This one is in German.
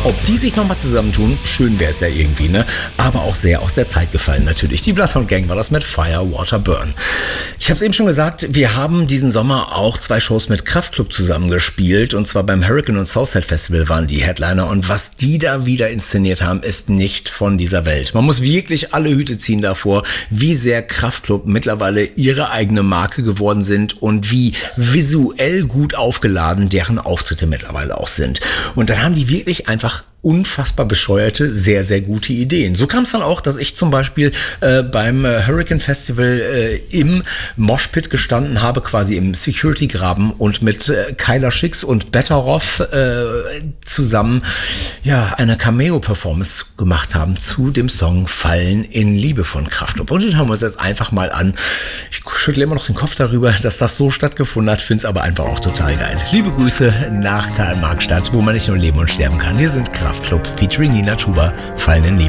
Ob die sich nochmal zusammentun, schön wäre es ja irgendwie, ne? Aber auch sehr aus der Zeit gefallen natürlich. Die Bloodhound Gang war das mit Fire, Water, Burn. Ich habe es eben schon gesagt, wir haben diesen Sommer auch 2 Shows mit Kraftklub zusammengespielt. Und zwar beim Hurricane und Southside Festival waren die Headliner. Und was die da wieder inszeniert haben, ist nicht von dieser Welt. Man muss wirklich alle Hüte ziehen davor, wie sehr Kraftklub mittlerweile ihre eigene Marke geworden sind und wie visuell gut aufgeladen deren Auftritte mittlerweile auch sind. Und dann haben die wirklich einfach unfassbar bescheuerte, sehr, sehr gute Ideen. So kam es dann auch, dass ich zum Beispiel beim Hurricane Festival im Moshpit gestanden habe, quasi im Security-Graben und mit Kyla Schicks und Betteroff zusammen eine Cameo-Performance gemacht haben zu dem Song Fallen in Liebe von Kraftklub. Und den hören wir uns jetzt einfach mal an. Ich schüttle immer noch den Kopf darüber, dass das so stattgefunden hat, finde es aber einfach auch total geil. Liebe Grüße nach Karl-Marx-Stadt, wo man nicht nur leben und sterben kann. Wir sind Kraftklub featuring Nina Chuba, Fallen in Liebe.